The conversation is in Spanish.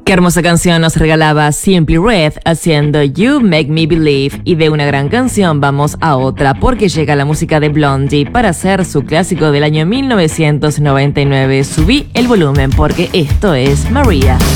Qué hermosa canción nos regalaba Simply Red haciendo You Make Me Believe. Y de una gran canción vamos a otra porque llega la música de Blondie para hacer su clásico del año 1999. Subí el volumen porque esto es Maria.